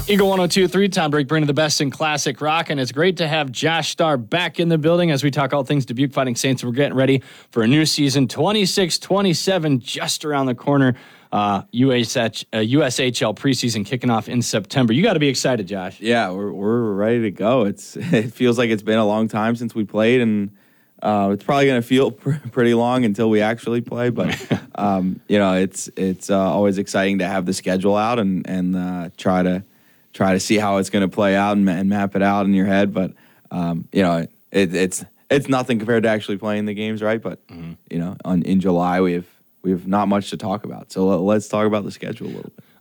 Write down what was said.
Eagle 102.3, Tom Drake bringing the best in classic rock, and it's great to have Josh Starr back in the building as we talk all things Dubuque Fighting Saints. We're getting ready for a new season, 26-27, just around the corner. USHL preseason kicking off in September. You got to be excited, Josh. Yeah, we're ready to go. It feels like it's been a long time since we played, and it's probably going to feel pretty long until we actually play. But it's always exciting to have the schedule out and try to see how it's going to play out and map it out in your head. But it's nothing compared to actually playing the games, right? But in July we have not much to talk about. So let's talk about the schedule a little bit.